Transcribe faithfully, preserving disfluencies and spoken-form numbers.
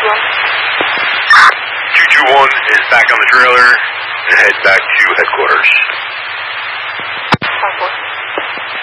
two one. two two one is back on the trailer and head back to headquarters.